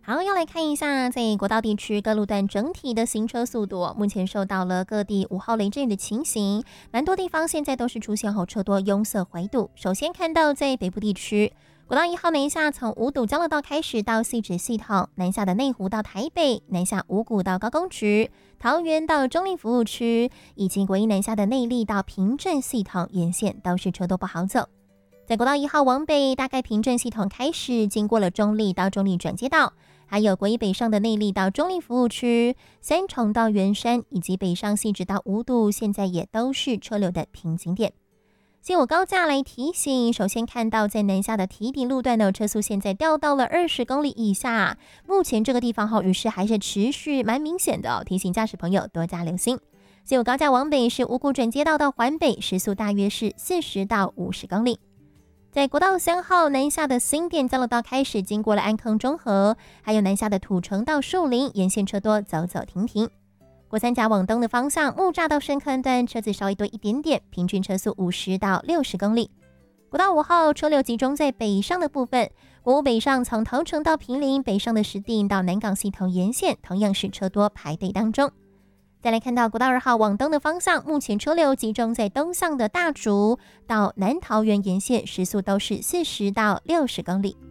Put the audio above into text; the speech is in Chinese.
好，要来看一下在国道地区各路段整体的行车速度，目前受到了各地5号雷阵雨的情形，蛮多地方现在都是出现车多拥塞怀堵。首先看到在北部地区，国道1号南下从五堵交流道开始到汐止系统，南下的内湖到台北，南下五股到高工局，桃园到中立服务区，以及国一南下的内壢到平镇系统沿线都是车多不好走。在国道1号往北，大概平镇系统开始经过了中立到中立转接道，还有国一北上的内壢到中立服务区，三重到圆山以及北上汐止到五堵，现在也都是车流的瓶颈点。新武高架来提醒，首先看到在南下的堤底路段的车速现在掉到了20公里以下，目前这个地方雨势还是持续蛮明显的提醒驾驶朋友多加留心。新武高架往北是五股转接道到环北，时速大约是40到50公里。在国道3号南下的新店交流道开始经过了安坑中和，还有南下的土城到树林，沿线车多，走走停停。国三甲往东的方向，木栅到深坑段车子稍微多一点点，平均车速50到60公里。国道5号车流集中在北上的部分，国五北上从头城到坪林，北上的石碇到南港系统沿线同样是车多排队当中。再来看到国道2号往东的方向，目前车流集中在东向的大竹到南桃园沿线，时速都是40到60公里。